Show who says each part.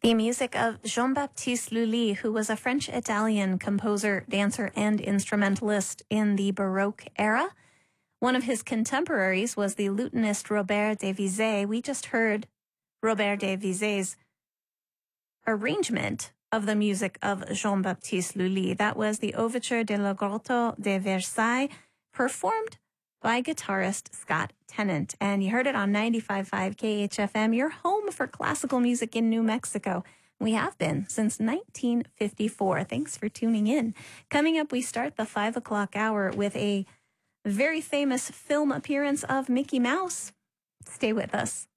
Speaker 1: The music of Jean-Baptiste Lully, who was a French-Italian composer, dancer, and instrumentalist in the Baroque era. One of his contemporaries was the lutenist Robert de Vizet. We just heard Robert de Vizet's arrangement of the music of Jean-Baptiste Lully. That was the Overture de la Grotto de Versailles, performed by guitarist Scott Tennant. And you heard it on 95.5 KHFM, your home for classical music in New Mexico. We have been since 1954. Thanks for tuning in. Coming up, we start the 5 o'clock hour with a very famous film appearance of Mickey Mouse. Stay with us.